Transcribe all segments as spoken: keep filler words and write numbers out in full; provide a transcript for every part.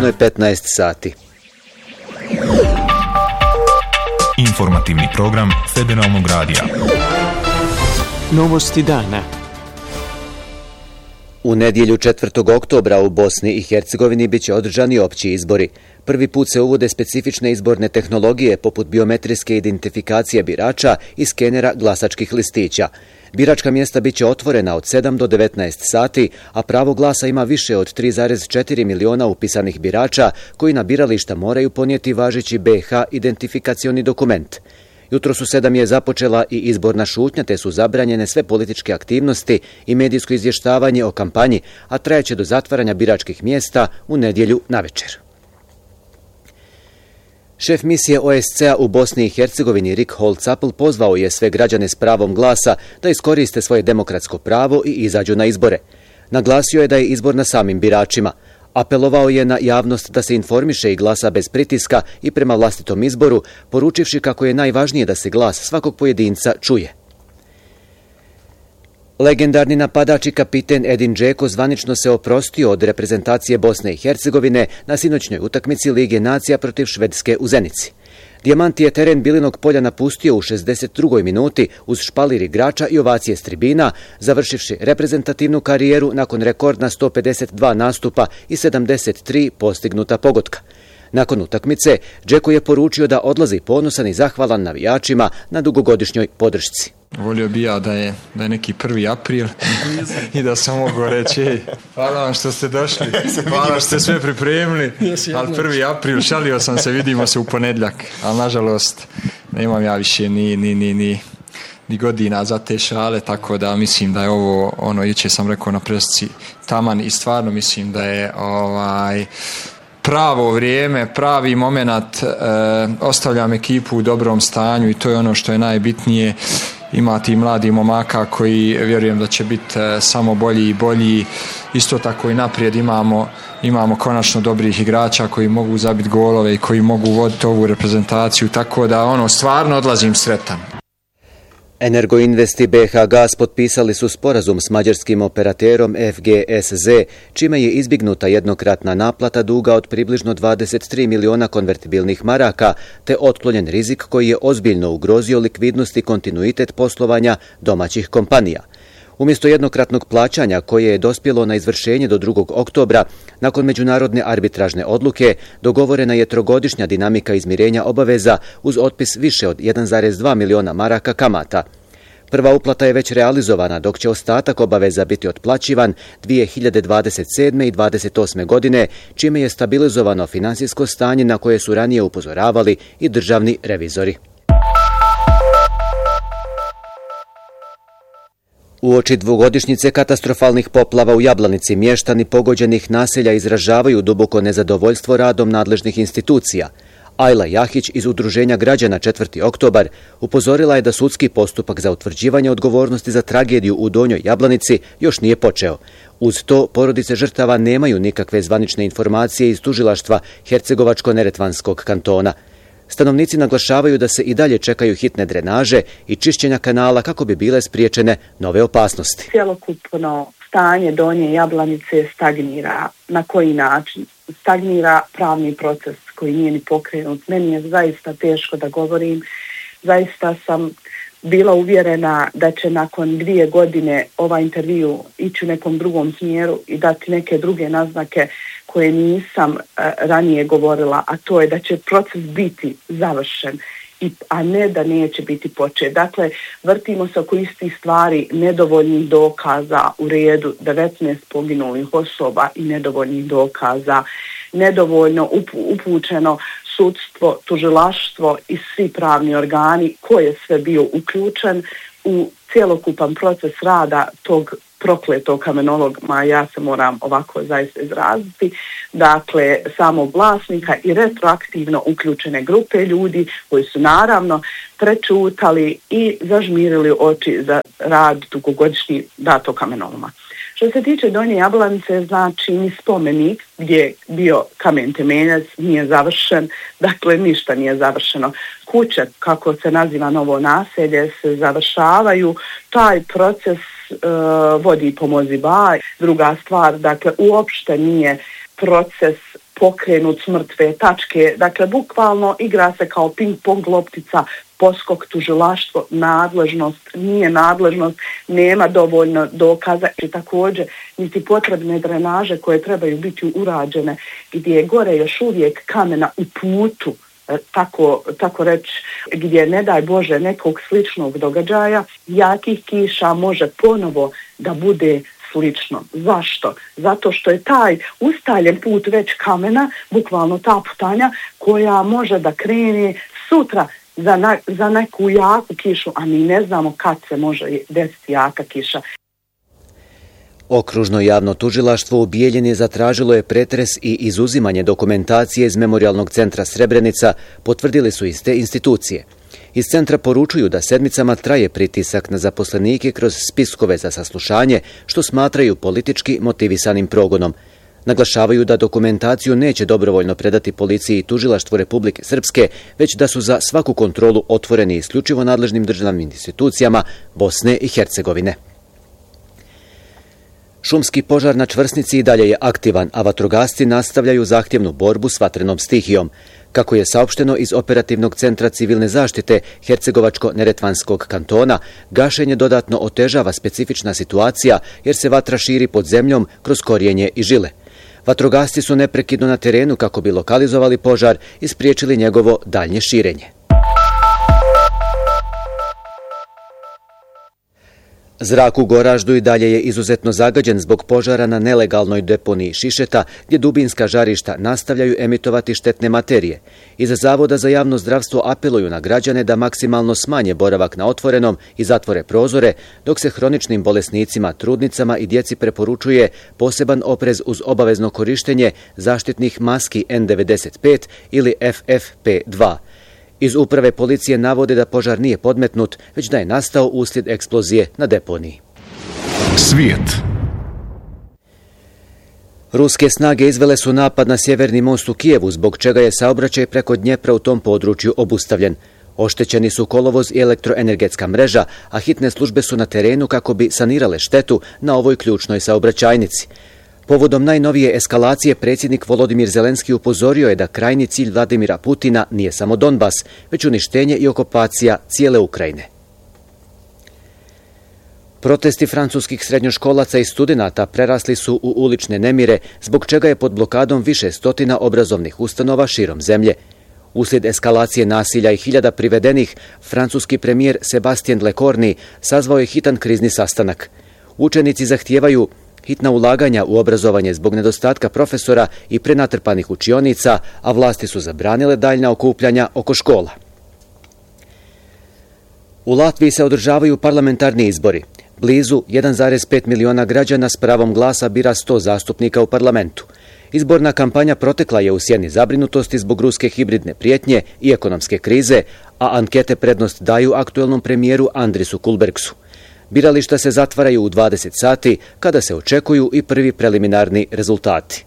Tačno je petnaest sati. Informativni program Federalnog radija. Novosti dana. U nedjelju četvrtog oktobra u Bosni i Hercegovini bit će održani opći izbori. Prvi put se uvode specifične izborne tehnologije poput biometrijske identifikacije birača i skenera glasačkih listića. Biračka mjesta bit će otvorena od sedam do devetnaest sati, a pravo glasa ima više od tri zarez četiri miliona upisanih birača koji na birališta moraju ponijeti važeći be ha identifikacioni dokument. Jutros u sedam je započela i izborna šutnja, te su zabranjene sve političke aktivnosti i medijsko izvještavanje o kampanji, a trajeće do zatvaranja biračkih mjesta u nedjelju navečer. Šef misije o es ce a u Bosni i Hercegovini Rik Holcapl pozvao je sve građane s pravom glasa da iskoriste svoje demokratsko pravo i izađu na izbore. Naglasio je da je izbor na samim biračima. Apelovao je na javnost da se informiše i glasa bez pritiska i prema vlastitom izboru, poručivši kako je najvažnije da se glas svakog pojedinca čuje. Legendarni napadač i kapiten Edin Džeko zvanično se oprostio od reprezentacije Bosne i Hercegovine na sinoćnoj utakmici Lige nacija protiv Švedske u Zenici. Dijamant je teren Bilinog polja napustio u šezdeset drugoj minuti uz špalir igrača i ovacije s tribina, završivši reprezentativnu karijeru nakon rekordna sto pedeset dva nastupa i sedamdeset tri postignuta pogotka. Nakon utakmice, Džeko je poručio da odlazi ponosan i zahvalan navijačima na dugogodišnjoj podršci. Volio bi ja da je, da je neki prvi april i da sam mogao reći ej, hvala vam što ste došli, hvala što ste sve pripremili, ali prvi april, šalio sam se, vidimo se u ponedjeljak, ali nažalost nemam ja više ni, ni, ni, ni, ni godina za te šale, tako da mislim da je ovo, ono, jučer sam rekao na presci, taman i stvarno mislim da je ovaj... pravo vrijeme, pravi moment, e, ostavljam ekipu u dobrom stanju i to je ono što je najbitnije. Imati mladi momaka koji vjerujem da će biti e, samo bolji i bolji. Isto tako i naprijed imamo, imamo konačno dobrih igrača koji mogu zabiti golove i koji mogu voditi ovu reprezentaciju, tako da ono stvarno odlazim sretan. Energoinvest i be ha Gas potpisali su sporazum s mađarskim operaterom ef ge es ze, čime je izbjegnuta jednokratna naplata duga od približno dvadeset tri miliona konvertibilnih maraka, te otklonjen rizik koji je ozbiljno ugrozio likvidnost i kontinuitet poslovanja domaćih kompanija. Umjesto jednokratnog plaćanja koje je dospjelo na izvršenje do drugog oktobra, nakon međunarodne arbitražne odluke, dogovorena je trogodišnja dinamika izmirenja obaveza uz otpis više od jedan zarez dva miliona maraka kamata. Prva uplata je već realizovana, dok će ostatak obaveza biti otplaćivan dvije hiljade dvadeset sedme i dvadeset osme godine, čime je stabilizovano finansijsko stanje na koje su ranije upozoravali i državni revizori. Uoči dvogodišnjice katastrofalnih poplava u Jablanici mještani pogođenih naselja izražavaju duboko nezadovoljstvo radom nadležnih institucija. Ajla Jahić iz Udruženja građana četvrti oktobar upozorila je da sudski postupak za utvrđivanje odgovornosti za tragediju u Donjoj Jablanici još nije počeo. Uz to, porodice žrtava nemaju nikakve zvanične informacije iz tužilaštva Hercegovačko-Neretvanskog kantona. Stanovnici naglašavaju da se i dalje čekaju hitne drenaže i čišćenja kanala kako bi bile spriječene nove opasnosti. Cjelokupno stanje Donje Jablanice stagnira. Na koji način? Stagnira pravni proces koji nije ni pokrenut. Meni je zaista teško da govorim. Zaista sam bila uvjerena da će nakon dvije godine ovaj intervju ići u nekom drugom smjeru i dati neke druge naznake koje nisam ranije govorila, a to je da će proces biti završen, a ne da neće biti počet. Dakle, vrtimo se oko istih stvari, nedovoljnih dokaza u redu, devetnaest poginulih osoba i nedovoljnih dokaza, nedovoljno upućeno sudstvo, tužilaštvo i svi pravni organi ko je sve bio uključen u cjelokupan proces rada tog prokletog kamenoloma, ja se moram ovako zaista izraziti, dakle samog vlasnika i retroaktivno uključene grupe ljudi koji su naravno prečutali i zažmirili oči za rad dugogodišnji datog kamenoloma. Što se tiče Donje Jablanice, znači ni spomenik gdje je bio kamen temeljac nije završen, dakle ništa nije završeno. Kuće, kako se naziva novo naselje, se završavaju, taj proces uh, vodi pomozi baj. Druga stvar, dakle uopšte nije proces pokrenut s mrtve tačke. Dakle, bukvalno igra se kao ping-pong loptica, poskok, tužilaštvo, nadležnost, nije nadležnost, nema dovoljno dokaza i također niti potrebne drenaže koje trebaju biti urađene gdje je gore još uvijek kamena u putu, tako, tako reći, gdje ne daj Bože nekog sličnog događaja, jakih kiša može ponovo da bude slično. Zašto? Zato što je taj ustaljen put već kamena, bukvalno ta putanja koja može da krene sutra za, na, za neku jaku kišu, a mi ne znamo kad se može desiti jaka kiša. Okružno javno tužilaštvo u Bijeljini zatražilo je pretres i izuzimanje dokumentacije iz Memorijalnog centra Srebrenica, potvrdili su iz te institucije. Iz centra poručuju da sedmicama traje pritisak na zaposlenike kroz spiskove za saslušanje, što smatraju politički motivisanim progonom. Naglašavaju da dokumentaciju neće dobrovoljno predati policiji i tužilaštvu Republike Srpske, već da su za svaku kontrolu otvoreni isključivo nadležnim državnim institucijama Bosne i Hercegovine. Šumski požar na Čvrsnici i dalje je aktivan, a vatrogasci nastavljaju zahtjevnu borbu s vatrenom stihijom. Kako je saopšteno iz Operativnog centra civilne zaštite Hercegovačko-Neretvanskog kantona, gašenje dodatno otežava specifična situacija jer se vatra širi pod zemljom kroz korijenje i žile. Vatrogasci su neprekidno na terenu kako bi lokalizovali požar i spriječili njegovo daljnje širenje. Zrak u Goraždu i dalje je izuzetno zagađen zbog požara na nelegalnoj deponiji Šišeta, gdje dubinska žarišta nastavljaju emitovati štetne materije. Iz Zavoda za javno zdravstvo apeluju na građane da maksimalno smanje boravak na otvorenom i zatvore prozore, dok se hroničnim bolesnicima, trudnicama i djeci preporučuje poseban oprez uz obavezno korištenje zaštitnih maski N devedeset pet ili F F P dva. Iz uprave policije navode da požar nije podmetnut, već da je nastao uslijed eksplozije na deponiji. Svijet. Ruske snage izvele su napad na sjeverni most u Kijevu, zbog čega je saobraćaj preko Dnjepra u tom području obustavljen. Oštećeni su kolovoz i elektroenergetska mreža, a hitne službe su na terenu kako bi sanirale štetu na ovoj ključnoj saobraćajnici. Povodom najnovije eskalacije predsjednik Volodimir Zelenski upozorio je da krajnji cilj Vladimira Putina nije samo Donbas, već uništenje i okupacija cijele Ukrajine. Protesti francuskih srednjoškolaca i studenata prerasli su u ulične nemire, zbog čega je pod blokadom više stotina obrazovnih ustanova širom zemlje. Uslijed eskalacije nasilja i hiljada privedenih, francuski premijer Sebastien Lecornu sazvao je hitan krizni sastanak. Učenici zahtijevaju hitna ulaganja u obrazovanje zbog nedostatka profesora i prenatrpanih učionica, a vlasti su zabranile daljnja okupljanja oko škola. U Latviji se održavaju parlamentarni izbori. Blizu jedan zarez pet miliona građana s pravom glasa bira sto zastupnika u parlamentu. Izborna kampanja protekla je u sjeni zabrinutosti zbog ruske hibridne prijetnje i ekonomske krize, a ankete prednost daju aktuelnom premijeru Andrisu Kulbergsu. Birališta se zatvaraju u dvadeset sati, kada se očekuju i prvi preliminarni rezultati.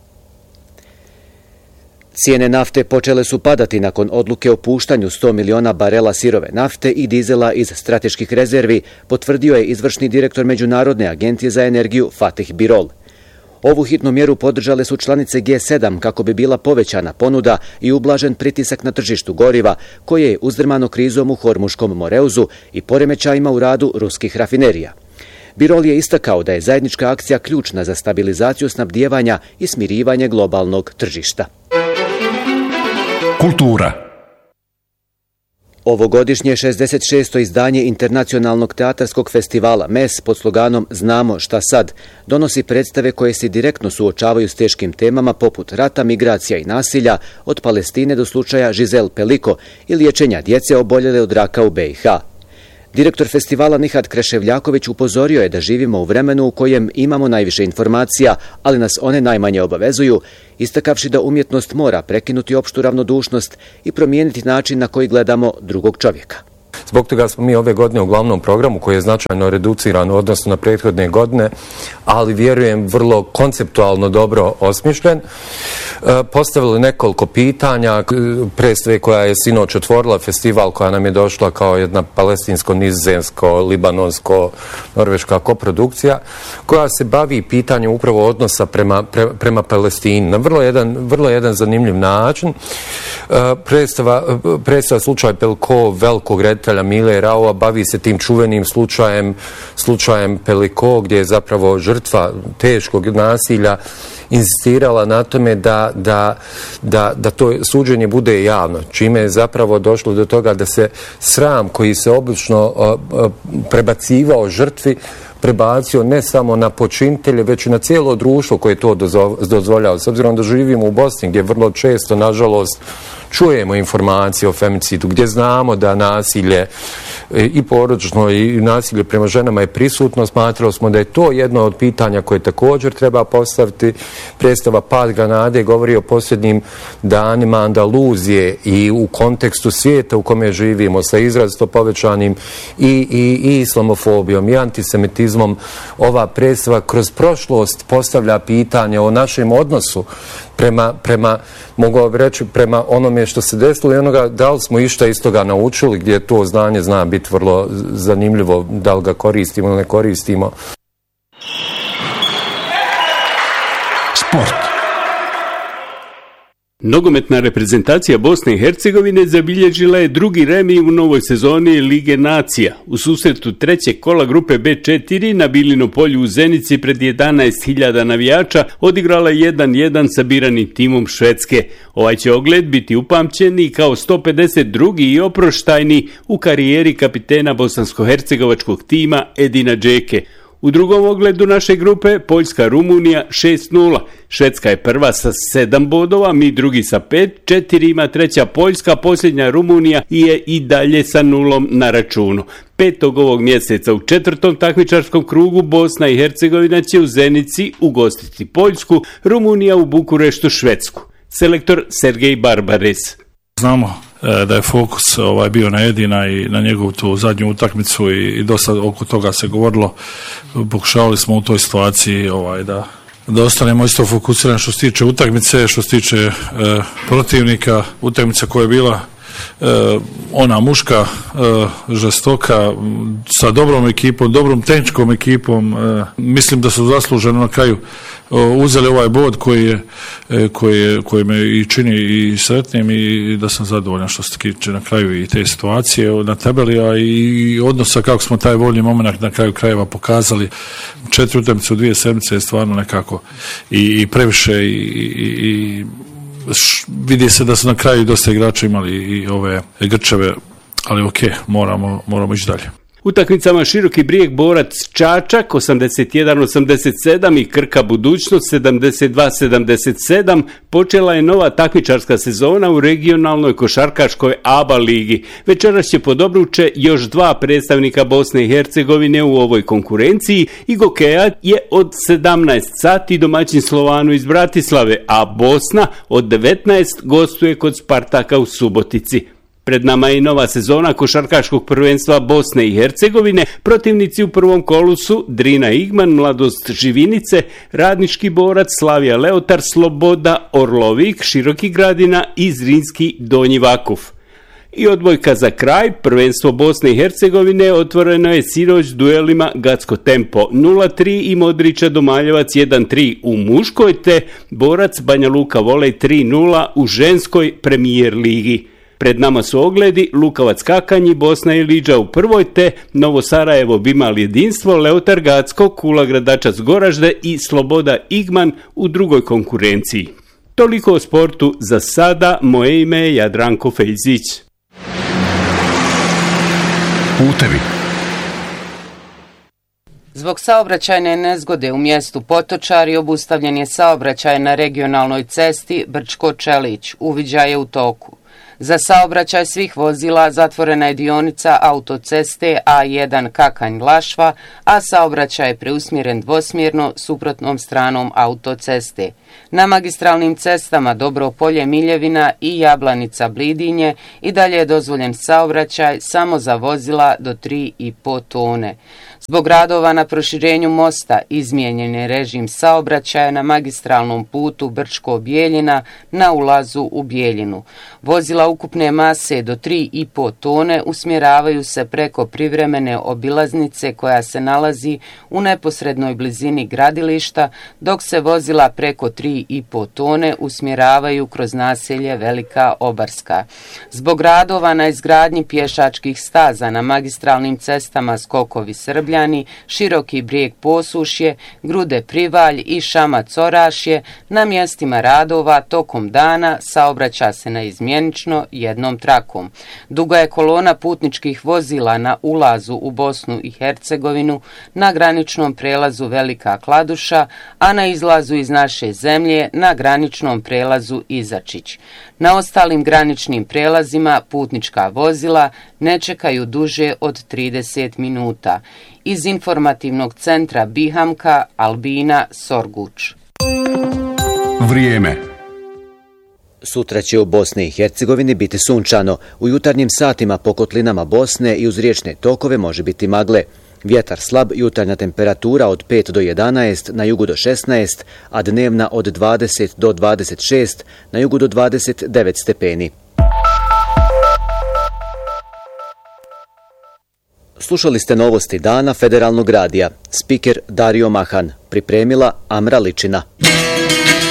Cijene nafte počele su padati nakon odluke o puštanju sto miliona barela sirove nafte i dizela iz strateških rezervi, potvrdio je izvršni direktor Međunarodne agencije za energiju Fatih Birol. Ovu hitnu mjeru podržale su članice G sedam kako bi bila povećana ponuda i ublažen pritisak na tržištu goriva, koje je uzdrmano krizom u Hormuškom Moreuzu i poremećajima u radu ruskih rafinerija. Birol je istakao da je zajednička akcija ključna za stabilizaciju snabdijevanja i smirivanje globalnog tržišta. Kultura. Ovogodišnje šezdeset šesto izdanje Internacionalnog teatarskog festivala M E S pod sloganom Znamo šta sad donosi predstave koje se direktno suočavaju s teškim temama poput rata, migracija i nasilja, od Palestine do slučaja Žizel Peliko i liječenja djece oboljele od raka u B i H. Direktor festivala Nihad Kreševljaković upozorio je da živimo u vremenu u kojem imamo najviše informacija, ali nas one najmanje obavezuju, istakavši da umjetnost mora prekinuti opštu ravnodušnost i promijeniti način na koji gledamo drugog čovjeka. Zbog toga smo mi ove godine u glavnom programu, koji je značajno reduciran u odnosu na prethodne godine, ali vjerujem vrlo konceptualno dobro osmišljen, postavili nekoliko pitanja. Predstave koja je sinoć otvorila festival, koja nam je došla kao jedna palestinsko-nizozemsko-libanonsko-norveška koprodukcija, koja se bavi pitanjem upravo odnosa prema, pre, prema Palestini na vrlo jedan, vrlo jedan zanimljiv način. Predstava, predstava slučaj Peliko, velikog reditelja Mile Raua, bavi se tim čuvenim slučajem, slučajem Peliko, gdje je zapravo žrtva teškog nasilja insistirala na tome da, da, da, da to suđenje bude javno, čime je zapravo došlo do toga da se sram koji se obično prebacivao žrtvi prebacio ne samo na počinitelje, već i na cijelo društvo koje to dozvoljava. S obzirom da živimo u Bosni, gdje vrlo često, nažalost, čujemo informacije o femicidu, gdje znamo da nasilje i porodično i nasilje prema ženama je prisutno, smatrali smo da je to jedno od pitanja koje također treba postaviti. Predstava Pad granade govori o posljednjim danima Andaluzije i u kontekstu svijeta u kome živimo sa izrazito povećanim i, i, i islamofobijom i antisemitizmom. Ova predstava kroz prošlost postavlja pitanje o našem odnosu prema, prema mogu reći, prema onome što se desilo i onoga da li smo išta iz toga naučili, gdje to znanje zna biti vrlo zanimljivo, da li ga koristimo ili ne koristimo. Sport. Nogometna reprezentacija Bosne i Hercegovine zabilježila je drugi remi u novoj sezoni Lige nacija. U susretu trećeg kola grupe be četiri na Bilino polju u Zenici pred jedanaest hiljada navijača odigrala je jedan jedan sa biranim timom Švedske. Ovaj će ogled biti upamćen i kao sto pedeset drugi i oproštajni u karijeri kapitena bosansko-hercegovačkog tima Edina Džeke. U drugom ogledu naše grupe Poljska-Rumunija šest nula. Švedska je prva sa sedam bodova, mi drugi sa pet, četiri ima treća Poljska, posljednja Rumunija je i dalje sa nulom na računu. Petog ovog mjeseca u četvrtom takmičarskom krugu Bosna i Hercegovina će u Zenici ugostiti Poljsku, Rumunija u Bukureštu Švedsku. Selektor Sergej Barbares. Znamo da je fokus ovaj bio na Edina i na njegovu tu zadnju utakmicu i, i dosta oko toga se govorilo. Pokušavali smo u toj situaciji ovaj da da ostanemo isto fokusirani što se tiče utakmice, što se tiče e, protivnika. Utakmica koja je bila e, ona muška, e, žestoka, sa dobrom ekipom, dobrom tehničkom ekipom. E, mislim da su zasluženo na kraju uzeli ovaj bod koji je, koji je, koji me i čini i sretnim i da sam zadovoljan što se tiče na kraju i te situacije na tabeli, a i odnosa kako smo taj voljni moment na kraju krajeva pokazali. Četiri utakmice u dvije sedmice je stvarno nekako i, i previše i, i, i š, vidi se da su na kraju dosta igrača imali i ove grčeve, ali ok, moramo, moramo ići dalje. Utakmicama Široki Brijeg Borac Čačak osamdeset jedan osamdeset sedam i Krka Budućnost sedamdeset dva sedamdeset sedam počela je nova takmičarska sezona u regionalnoj košarkaškoj A B A ligi. Večeras će pod obruče još dva predstavnika Bosne i Hercegovine u ovoj konkurenciji i Gokeja je od sedamnaest sati domaćin Slovanu iz Bratislave, a Bosna od devetnaest gostuje kod Spartaka u Subotici. Pred nama je i nova sezona košarkaškog prvenstva Bosne i Hercegovine. Protivnici u prvom kolu su Drina Igman, Mladost Živinice, Radnički Borac, Slavija Leotar, Sloboda Orlovik, Široki Gradina i Zrinski Donji Vakuf. I odbojka za kraj, prvenstvo Bosne i Hercegovine otvoreno je sinoć duelima Gacko Tempo nula tri i Modrića Domaljevac jedan tri u muškoj, te Borac Banja Luka Volej tri nula u ženskoj premijer ligi. Pred nama su ogledi Lukavac Kakanji, Bosna i Liđa u prvoj, te Novo Sarajevo Bimal Jedinstvo, Leotar Gacko, Kula Gradačac Goražde i Sloboda Igman u drugoj konkurenciji. Toliko o sportu za sada, moje ime je Jadranko Fejzić. Putevi. Zbog saobraćajne nezgode u mjestu Potočari obustavljen je saobraćaj na regionalnoj cesti Brčko-Čelić, uviđaj je u toku. Za saobraćaj svih vozila zatvorena je dionica autoceste A jedan Kakanj-Lašva, a saobraćaj je preusmjeren dvosmjerno suprotnom stranom autoceste. Na magistralnim cestama Dobro Polje Miljevina i Jablanica Blidinje i dalje je dozvoljen saobraćaj samo za vozila do tri i po tone. Zbog radova na proširenju mosta izmijenjen je režim saobraćaja na magistralnom putu Brčko-Bijeljina na ulazu u Bijeljinu. Vozila ukupne mase do tri i po tone usmjeravaju se preko privremene obilaznice koja se nalazi u neposrednoj blizini gradilišta, dok se vozila preko tri i po tone usmjeravaju kroz naselje Velika Obarska. Zbog radova na izgradnji pješačkih staza na magistralnim cestama Skokovi Srbljani, Široki Brijeg Posušje, Grude Privalj i Šamac Orašje, na mjestima radova tokom dana saobraća se naizmjenično jednom trakom. Duga je kolona putničkih vozila na ulazu u Bosnu i Hercegovinu, na graničnom prelazu Velika Kladuša, a na izlazu iz naše zemlje na graničnom prelazu Izačić. Na ostalim graničnim prelazima putnička vozila ne čekaju duže od trideset minuta. Iz informativnog centra Bihamka, Albina Sorguč. Vrijeme. Sutra će u Bosni i Hercegovini biti sunčano. U jutarnjim satima po kotlinama Bosne i uz riječne tokove može biti magle. Vjetar slab, jutarnja temperatura od pet do jedanaest, na jugu do šesnaest, a dnevna od dvadeset do dvadeset šest, na jugu do dvadeset devet stepeni. Slušali ste novosti dana Federalnog radija. Spiker Dario Mahan. Pripremila Amra Ličina.